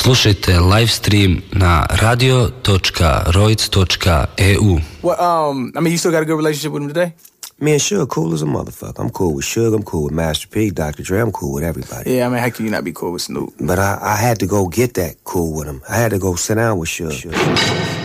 Slušajte live stream na radio.roic.eu. Well, I mean, you still got a good relationship with him today? Me and Suge cool as a motherfucker. I'm cool with Suge, I'm cool with Master P, Dr. Dre, I'm cool with everybody. Yeah, I mean, how can you not be cool with Snoop? But I had to go get that cool with him. I had to go sit down with Suge.